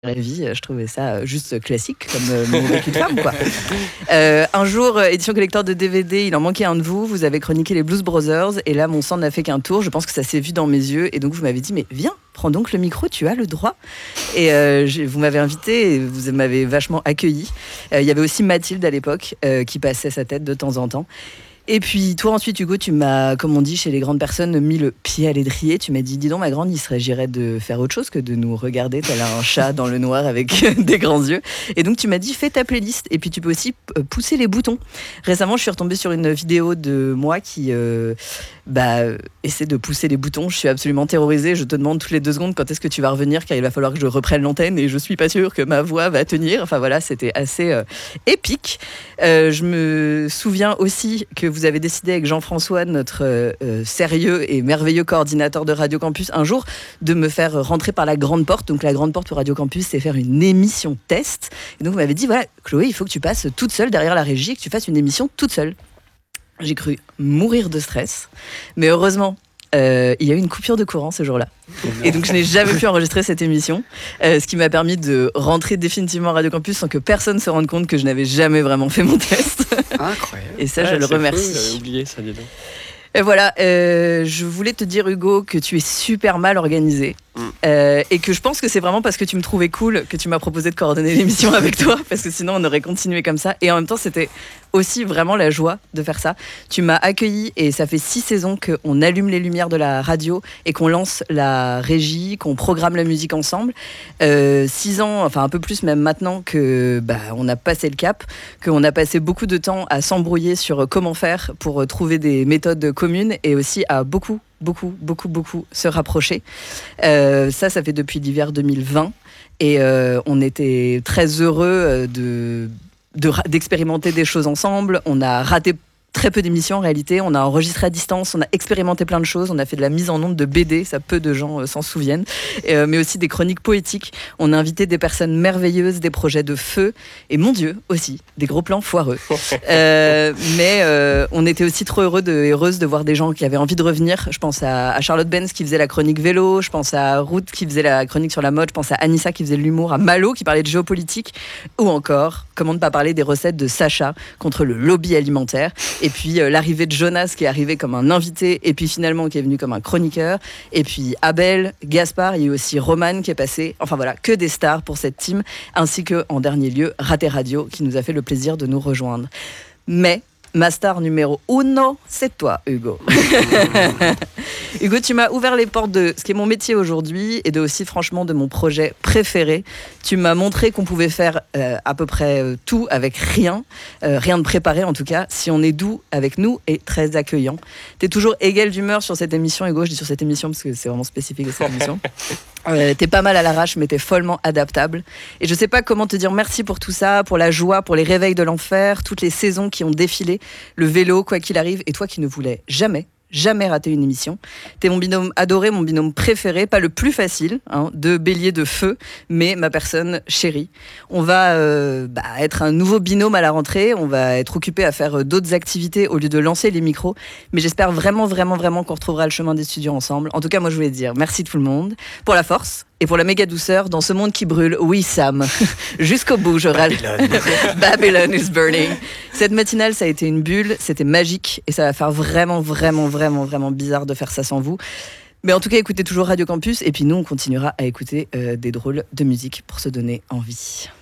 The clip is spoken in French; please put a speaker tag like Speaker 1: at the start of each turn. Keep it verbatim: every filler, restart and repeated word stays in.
Speaker 1: vie, je trouvais ça juste classique, comme euh, mon vécu de femme, quoi. Euh, un jour, édition collector de D V D, il en manquait un de vous, vous avez chroniqué les Blues Brothers, et là, mon sang n'a fait qu'un tour, je pense que ça s'est vu dans mes yeux, et donc vous m'avez dit, mais viens, prends donc le micro, tu as le droit. Et euh, vous m'avez invité, et vous m'avez vachement accueilli. Euh, il y avait aussi Mathilde à l'époque, euh, qui passait sa tête de temps en temps. Et puis toi ensuite Hugo, tu m'as, comme on dit chez les grandes personnes, mis le pied à l'étrier. Tu m'as dit, dis donc ma grande, il serait j'irais de faire autre chose que de nous regarder tel un chat dans le noir avec des grands yeux. Et donc tu m'as dit, fais ta playlist et puis tu peux aussi pousser les boutons. Récemment je suis retombée sur une vidéo de moi qui euh, bah, essaie de pousser les boutons. Je suis absolument terrorisée, je te demande toutes les deux secondes quand est-ce que tu vas revenir, car il va falloir que je reprenne l'antenne et je suis pas sûre que ma voix va tenir. Enfin voilà, c'était assez euh, épique. Euh, je me souviens aussi que vous avez décidé avec Jean-François, notre euh, sérieux et merveilleux coordinateur de Radio Campus, un jour de me faire rentrer par la grande porte. Donc la grande porte pour Radio Campus, c'est faire une émission test. Et donc vous m'avez dit, voilà Chloé, il faut que tu passes toute seule derrière la régie et que tu fasses une émission toute seule. J'ai cru mourir de stress, mais heureusement Euh, il y a eu une coupure de courant ce jour-là. Et donc je n'ai jamais pu enregistrer cette émission, euh, ce qui m'a permis de rentrer définitivement à Radio Campus sans que personne se rende compte que je n'avais jamais vraiment fait mon test.
Speaker 2: Incroyable.
Speaker 1: Et ça,
Speaker 3: ouais,
Speaker 1: je le remercie.
Speaker 3: Fou, j'avais oublié ça, dis donc.
Speaker 1: Et voilà, euh, je voulais te dire Hugo que tu es super mal organisé. Mm. Euh, et que je pense que c'est vraiment parce que tu me trouvais cool que tu m'as proposé de coordonner l'émission avec toi, parce que sinon on aurait continué comme ça. Et en même temps c'était aussi vraiment la joie de faire ça. Tu m'as accueilli et ça fait six saisons qu'on allume les lumières de la radio et qu'on lance la régie, qu'on programme la musique ensemble. Euh, six ans, enfin un peu plus même maintenant que bah, on a passé le cap, qu'on a passé beaucoup de temps à s'embrouiller sur comment faire pour trouver des méthodes communes et aussi à beaucoup beaucoup, beaucoup, beaucoup se rapprocher. Euh, ça, ça fait depuis l'hiver deux mille vingt. Et euh, on était très heureux de, de, d'expérimenter des choses ensemble. On a raté très peu d'émissions en réalité, on a enregistré à distance, on a expérimenté plein de choses, on a fait de la mise en onde de B D, ça peu de gens euh, s'en souviennent, euh, mais aussi des chroniques poétiques, on a invité des personnes merveilleuses, des projets de feu, et mon Dieu aussi, des gros plans foireux. euh, mais euh, on était aussi trop heureux de, heureuses de voir des gens qui avaient envie de revenir. Je pense à, à Charlotte Benz qui faisait la chronique vélo, je pense à Ruth qui faisait la chronique sur la mode, je pense à Anissa qui faisait de l'humour, à Malo qui parlait de géopolitique, ou encore, comment ne pas parler des recettes de Sacha contre le lobby alimentaire. Et puis euh, l'arrivée de Jonas qui est arrivé comme un invité et puis finalement qui est venu comme un chroniqueur. Et puis Abel, Gaspard, il y a eu aussi Roman qui est passé. Enfin voilà, que des stars pour cette team. Ainsi que, en dernier lieu, Raté Radio qui nous a fait le plaisir de nous rejoindre. Mais ma star numéro uno, c'est toi, Hugo. Hugo, tu m'as ouvert les portes de ce qui est mon métier aujourd'hui et de aussi, franchement, de mon projet préféré. Tu m'as montré qu'on pouvait faire euh, à peu près euh, tout avec rien, euh, rien de préparé en tout cas, si on est doux avec nous et très accueillant. T'es toujours égal d'humeur sur cette émission, Hugo. Je dis sur cette émission parce que c'est vraiment spécifique de cette émission. Euh, t'es pas mal à l'arrache, mais t'es follement adaptable. Et je sais pas comment te dire merci pour tout ça, pour la joie, pour les réveils de l'enfer, toutes les saisons qui ont défilé, le vélo, quoi qu'il arrive, et toi qui ne voulais jamais, jamais rater une émission. T'es mon binôme adoré, mon binôme préféré, pas le plus facile, hein, de bélier de feu, mais ma personne chérie. On va euh, bah, être un nouveau binôme à la rentrée, on va être occupé à faire d'autres activités au lieu de lancer les micros, mais j'espère vraiment, vraiment, vraiment qu'on retrouvera le chemin des studios ensemble. En tout cas, moi je voulais te dire merci tout le monde, pour la force, et pour la méga douceur dans ce monde qui brûle. Oui, Sam, jusqu'au bout, je râle. Babylon is burning. Cette matinale, ça a été une bulle, c'était magique, et ça va faire vraiment, vraiment, vraiment, vraiment bizarre de faire ça sans vous. Mais en tout cas, écoutez toujours Radio Campus, et puis nous, on continuera à écouter euh, des drôles de musique pour se donner envie.